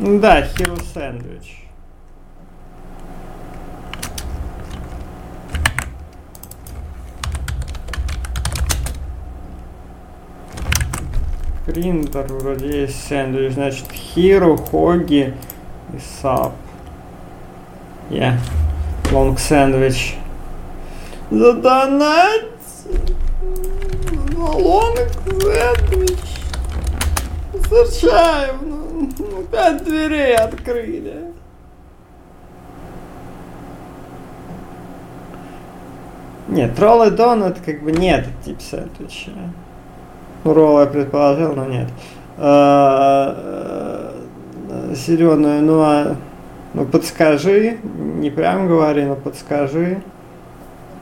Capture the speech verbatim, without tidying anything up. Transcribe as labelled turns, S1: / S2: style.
S1: Да, Hero Sandwich. Принтер вроде есть сэндвич, значит Hero, Хоги и Sub. Yeah. Long Sandwich. Задонать! Long Sandwich. Сырчаев, ну, ну, пять дверей открыли. Нет, роллы донат как бы нет, тип сэндвича. Ну, ролл я предположил, но нет. Зеленую, ну а ну подскажи, не прям говори, но подскажи.